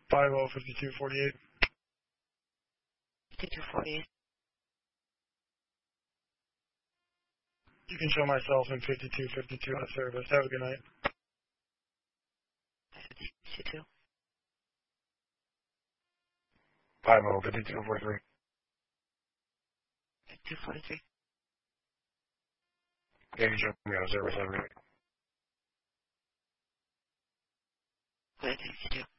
505248. 5248. You can show myself in 5252 on service. Have a good night. 52. 5243. 243. Yeah, you show me on service. Have a good night. 52.